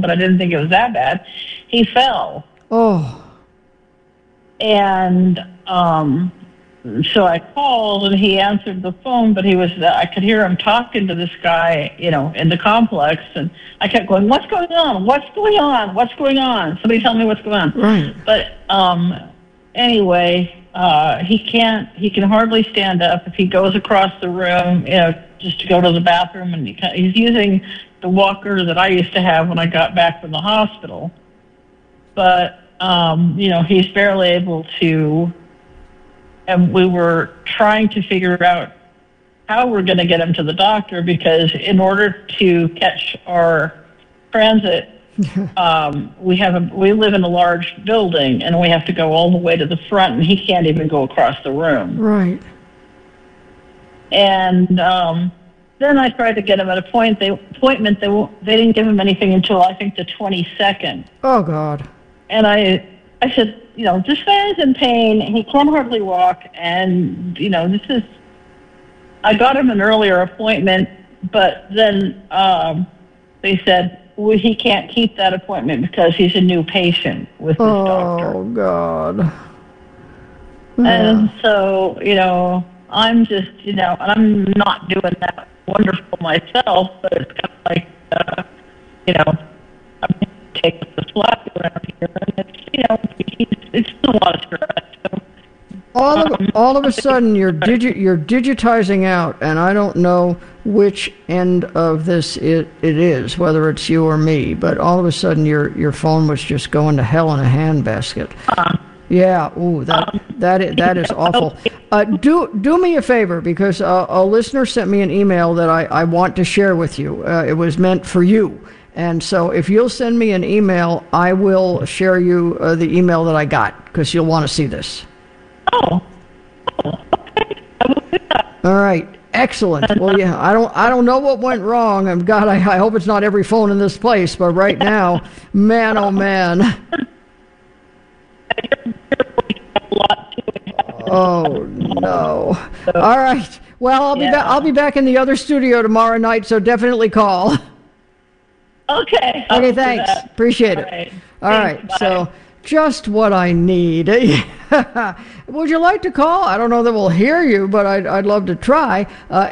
but I didn't think it was that bad. He fell. Oh. And so I called, and he answered the phone, but I could hear him talking to this guy, in the complex, and I kept going, what's going on? What's going on? What's going on? Somebody tell me what's going on. Right. But anyway, he can hardly stand up. If he goes across the room, just to go to the bathroom, and he's using the walker that I used to have when I got back from the hospital. But, he's barely able to. And we were trying to figure out how we're going to get him to the doctor, because in order to catch our transit, we live in a large building, and we have to go all the way to the front, and he can't even go across the room. Right. And then I tried to get him an appointment. They didn't give him anything until, I think, the 22nd. Oh, God. And I said, this man's in pain. He can hardly walk. And, I got him an earlier appointment, but then they said, he can't keep that appointment because he's a new patient with this doctor. Oh, God. And so, I'm just, and I'm not doing that wonderful myself, but it's kind of like, I'm taking the slack around here, and it's still a lot of stress. So, all of a sudden, you're digitizing out, and I don't know which end of this it is, whether it's you or me, but all of a sudden your phone was just going to hell in a handbasket. Yeah, ooh, that is awful. Do me a favor, because a listener sent me an email that I want to share with you. It was meant for you. And so if you'll send me an email, I will share you the email that I got, because you'll want to see this. Oh, okay. I will do that. All right. Excellent. Well, yeah, I don't know what went wrong. And God, I hope it's not every phone in this place, but right now, man, oh man. Oh no. All right. Well, I'll be back in the other studio tomorrow night, so definitely call. Okay. Okay, thanks. Appreciate it. All right. Bye. So just what I need. Would you like to call? I don't know that we'll hear you, but I'd love to try.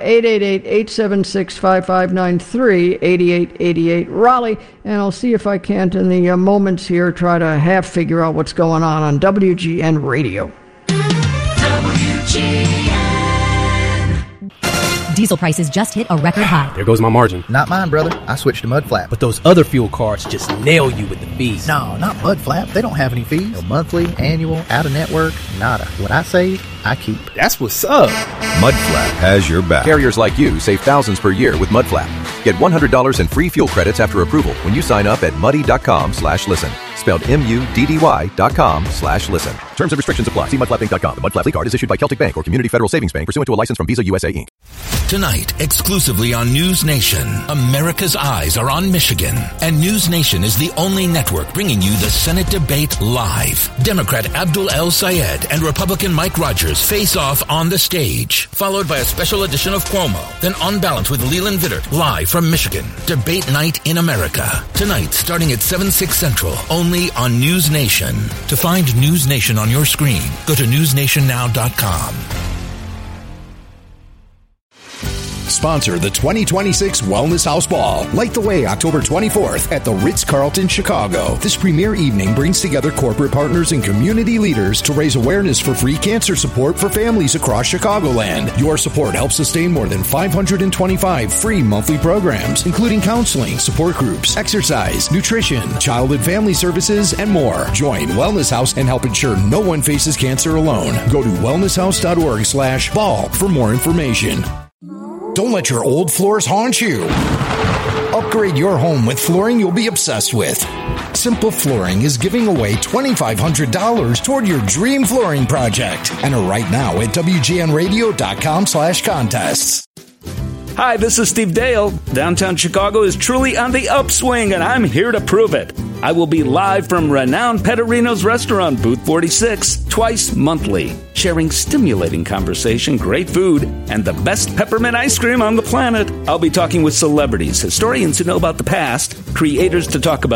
888-876-5593, 8888 Raleigh, and I'll see if I can't, in the moments here, try to half figure out what's going on WGN Radio. WGN. Diesel prices just hit a record high. There goes my margin. Not mine, brother. I switched to Mudflap. But those other fuel cards just nail you with the fees. No, not Mudflap. They don't have any fees. No monthly, annual, out-of-network, nada. What I save, I keep. That's what's up. Mudflap has your back. Carriers like you save thousands per year with Mudflap. Get $100 in free fuel credits after approval when you sign up at muddy.com/listen. Spelled MUDDY.com/listen. Terms and restrictions apply. See mudflapinc.com. The Mudflap card is issued by Celtic Bank or Community Federal Savings Bank pursuant to a license from Visa USA Inc. Tonight, exclusively on News Nation, America's eyes are on Michigan, and News Nation is the only network bringing you the Senate debate live. Democrat Abdul El Sayed and Republican Mike Rogers face off on the stage, followed by a special edition of Cuomo, then On Balance with Leland Vittert, live from Michigan. Debate night in America. Tonight, starting at 7/6 Central, only on News Nation. To find News Nation on your screen, go to newsnationnow.com. Sponsor the 2026 Wellness House Ball. Light the way October 24th at the Ritz-Carlton, Chicago. This premier evening brings together corporate partners and community leaders to raise awareness for free cancer support for families across Chicagoland. Your support helps sustain more than 525 free monthly programs, including counseling, support groups, exercise, nutrition, child and family services, and more. Join Wellness House and help ensure no one faces cancer alone. Go to wellnesshouse.org/ball for more information. Don't let your old floors haunt you. Upgrade your home with flooring you'll be obsessed with. Simple Flooring is giving away $2,500 toward your dream flooring project. Enter right now at WGNradio.com/contests. Hi, this is Steve Dale. Downtown Chicago is truly on the upswing, and I'm here to prove it. I will be live from renowned Pettorino's restaurant, Booth 46, twice monthly, sharing stimulating conversation, great food, and the best peppermint ice cream on the planet. I'll be talking with celebrities, historians who know about the past, creators to talk about